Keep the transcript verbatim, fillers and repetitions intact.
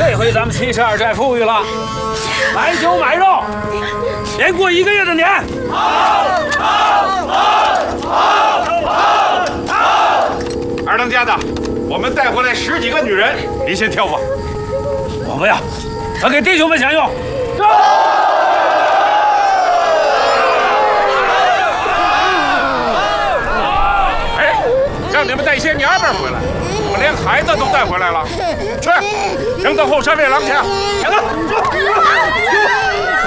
这回咱们七十二寨富裕了，买酒买肉，连过一个月的年。好，好，好，好，好！ 二当家的，我们带回来十几个女人，你先挑吧。 我不要，咱给弟兄们享用。 哎，让你们带些娘们回来，我们连孩子都带回来了。去，扔到后山喂狼去。行了。